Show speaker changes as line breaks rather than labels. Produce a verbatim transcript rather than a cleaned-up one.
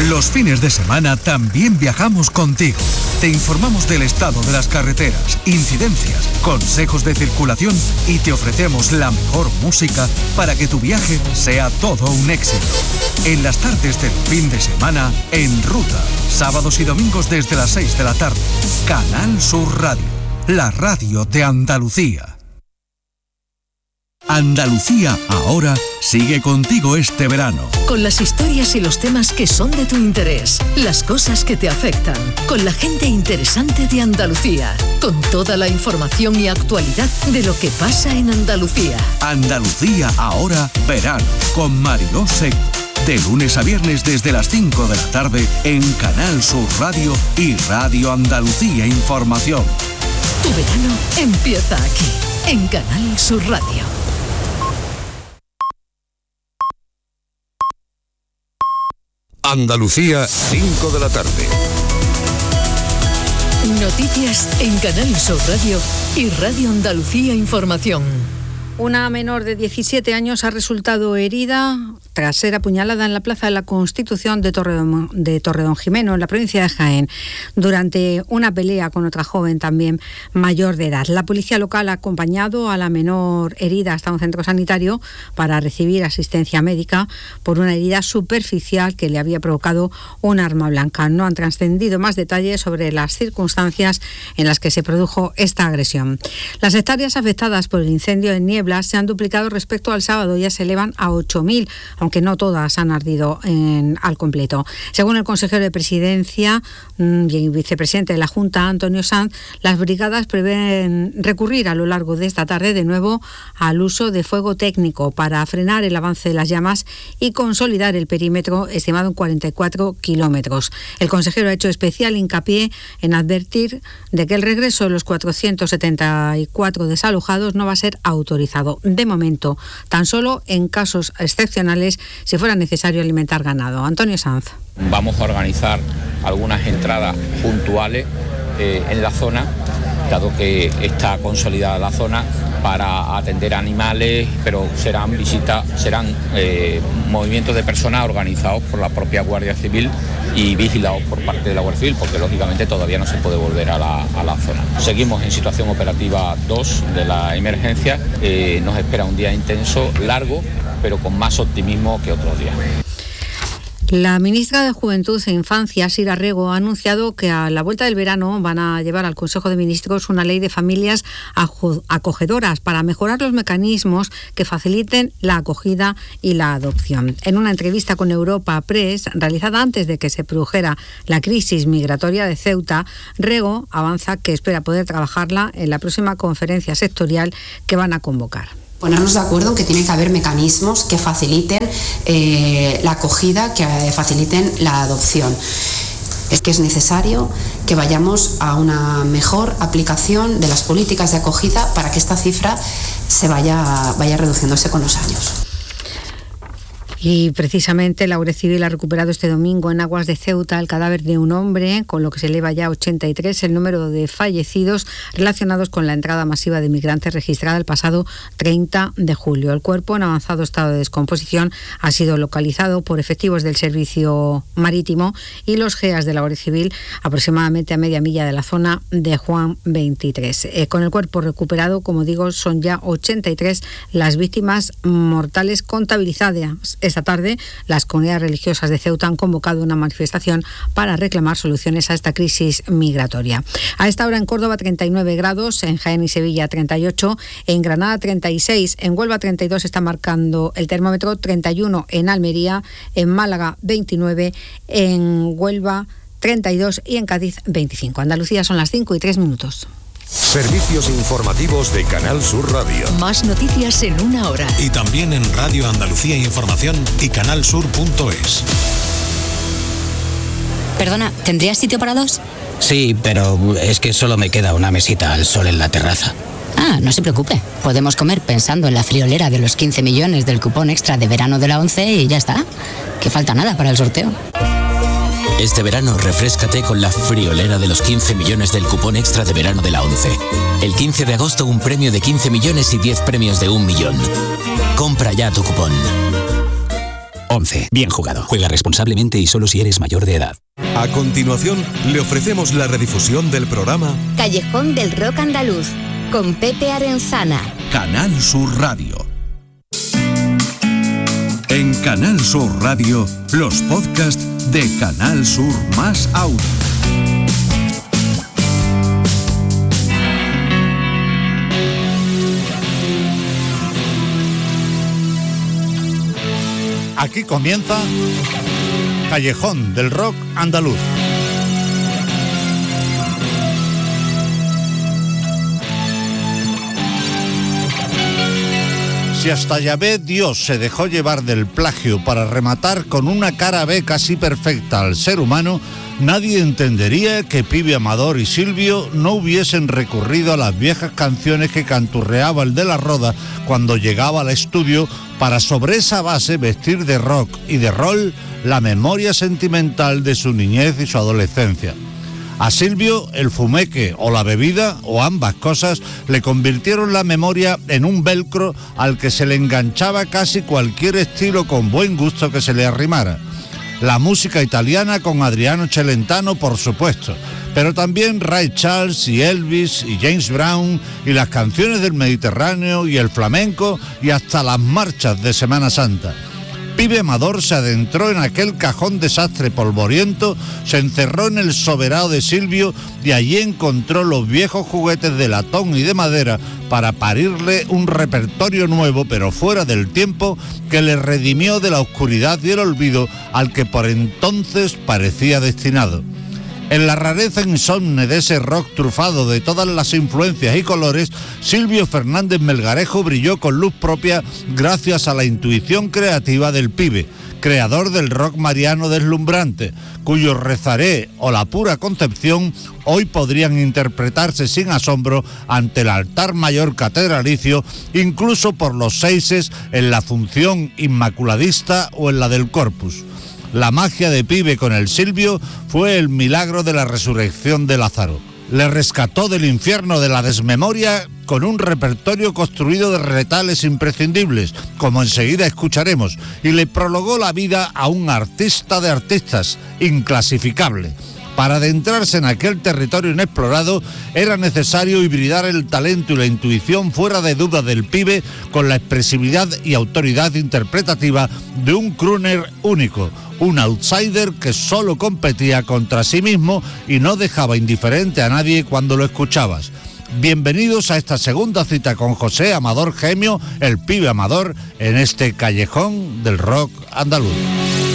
Los fines de semana también viajamos contigo. Te informamos del estado de las carreteras, incidencias, consejos de circulación y te ofrecemos la mejor música para que tu viaje sea todo un éxito. En las tardes del fin de semana, En Ruta, sábados y domingos desde las seis de la tarde. Canal Sur Radio, la radio de Andalucía. Andalucía Ahora sigue contigo este verano.
Con las historias y los temas que son de tu interés, las cosas que te afectan, con la gente interesante de Andalucía, con toda la información y actualidad de lo que pasa en Andalucía.
Andalucía Ahora Verano, con Mariló Seco. De lunes a viernes desde las cinco de la tarde en Canal Sur Radio y Radio Andalucía Información.
Tu verano empieza aquí, en Canal Sur Radio.
Andalucía, cinco de la tarde.
Noticias en Canal Sur Radio y Radio Andalucía Información.
Una menor de diecisiete años ha resultado herida tras ser apuñalada en la Plaza de la Constitución de Torredón, de Torredonjimeno, en la provincia de Jaén, durante una pelea con otra joven también mayor de edad. La policía local ha acompañado a la menor herida hasta un centro sanitario para recibir asistencia médica por una herida superficial que le había provocado un arma blanca. No han trascendido más detalles sobre las circunstancias en las que se produjo esta agresión. Las hectáreas afectadas por el incendio en Niebla se han duplicado respecto al sábado, ya se elevan a ocho mil, aunque no todas han ardido en, al completo. Según el consejero de Presidencia mmm, y vicepresidente de la Junta, Antonio Sanz, las brigadas prevén recurrir a lo largo de esta tarde de nuevo al uso de fuego técnico para frenar el avance de las llamas y consolidar el perímetro estimado en cuarenta y cuatro kilómetros. El consejero ha hecho especial hincapié en advertir de que el regreso de los cuatrocientos setenta y cuatro desalojados no va a ser autorizado. De momento, tan solo en casos excepcionales, si fuera necesario alimentar ganado. Antonio Sanz.
Vamos a organizar algunas entradas puntuales eh, en la zona, dado que está consolidada la zona, para atender animales, pero serán visitas, serán eh, movimientos de personas organizados por la propia Guardia Civil y vigilados por parte de la Guardia Civil, porque lógicamente todavía no se puede volver a la, a la zona. Seguimos en situación operativa dos de la emergencia, eh, nos espera un día intenso, largo, pero con más optimismo que otros días.
La ministra de Juventud e Infancia, Sira Rego, ha anunciado que a la vuelta del verano van a llevar al Consejo de Ministros una ley de familias acogedoras para mejorar los mecanismos que faciliten la acogida y la adopción. En una entrevista con Europa Press, realizada antes de que se produjera la crisis migratoria de Ceuta, Rego avanza que espera poder trabajarla en la próxima conferencia sectorial que van a convocar.
Ponernos de acuerdo en que tiene que haber mecanismos que faciliten eh, la acogida, que faciliten la adopción. Es que es necesario que vayamos a una mejor aplicación de las políticas de acogida para que esta cifra se vaya, vaya reduciéndose con los años.
Y precisamente la Guardia Civil ha recuperado este domingo en aguas de Ceuta el cadáver de un hombre, con lo que se eleva ya a ochenta y tres el número de fallecidos relacionados con la entrada masiva de migrantes registrada el pasado treinta de julio. El cuerpo, en avanzado estado de descomposición, ha sido localizado por efectivos del Servicio Marítimo y los G E A S de la Guardia Civil aproximadamente a media milla de la zona de Juan veintitrés. Eh, con el cuerpo recuperado, como digo, son ya ochenta y tres las víctimas mortales contabilizadas. Esta tarde, las comunidades religiosas de Ceuta han convocado una manifestación para reclamar soluciones a esta crisis migratoria. A esta hora en Córdoba treinta y nueve grados, en Jaén y Sevilla treinta y ocho, en Granada treinta y seis, en Huelva treinta y dos está marcando el termómetro, treinta y uno en Almería, en Málaga veintinueve, en Huelva treinta y dos y en Cádiz veinticinco. Andalucía son las cinco y tres minutos.
Servicios informativos de Canal Sur Radio.
Más noticias en una hora.
Y también en Radio Andalucía Información y canalsur punto es.
Perdona, ¿tendrías sitio para dos?
Sí, pero es que solo me queda una mesita al sol en la terraza.
Ah, no se preocupe. Podemos comer pensando en la friolera de los quince millones del cupón extra de verano de la ONCE y ya está. Que falta nada para el sorteo.
Este verano refréscate con la friolera de los quince millones del cupón extra de verano de la ONCE. El quince de agosto un premio de quince millones y diez premios de un millón. Compra ya tu cupón. once. Bien jugado. Juega responsablemente y solo si eres mayor de edad.
A continuación, le ofrecemos la redifusión del programa
Callejón del Rock Andaluz, con Pepe Arenzana.
Canal Sur Radio. En Canal Sur Radio, los podcasts de Canal Sur más Audio.
Aquí comienza Callejón del Rock Andaluz. Si hasta Yahvé Dios se dejó llevar del plagio para rematar con una cara B casi perfecta al ser humano, nadie entendería que Pibe Amador y Silvio no hubiesen recurrido a las viejas canciones que canturreaba el de la Roda cuando llegaba al estudio para sobre esa base vestir de rock y de roll la memoria sentimental de su niñez y su adolescencia. A Silvio, el fumeque o la bebida, o ambas cosas, le convirtieron la memoria en un velcro al que se le enganchaba casi cualquier estilo con buen gusto que se le arrimara. La música italiana con Adriano Celentano, por supuesto, pero también Ray Charles y Elvis y James Brown y las canciones del Mediterráneo y el flamenco y hasta las marchas de Semana Santa. Pibe Amador se adentró en aquel cajón desastre polvoriento, se encerró en el soberano de Silvio y allí encontró los viejos juguetes de latón y de madera para parirle un repertorio nuevo pero fuera del tiempo que le redimió de la oscuridad y el olvido al que por entonces parecía destinado. En la rareza insomne de ese rock trufado de todas las influencias y colores, Silvio Fernández Melgarejo brilló con luz propia gracias a la intuición creativa del Pibe, creador del rock mariano deslumbrante, cuyo Rezaré o La Pura Concepción hoy podrían interpretarse sin asombro ante el altar mayor catedralicio, incluso por los seises en la función inmaculadista o en la del Corpus. La magia de Pibe con el Silvio fue el milagro de la resurrección de Lázaro. Le rescató del infierno de la desmemoria con un repertorio construido de retales imprescindibles, como enseguida escucharemos, y le prolongó la vida a un artista de artistas, inclasificable. Para adentrarse en aquel territorio inexplorado era necesario hibridar el talento y la intuición fuera de duda del Pibe con la expresividad y autoridad interpretativa de un crooner único, un outsider que solo competía contra sí mismo y no dejaba indiferente a nadie cuando lo escuchabas. Bienvenidos a esta segunda cita con José Amador Gemio, el Pibe Amador, en este Callejón del Rock Andaluz.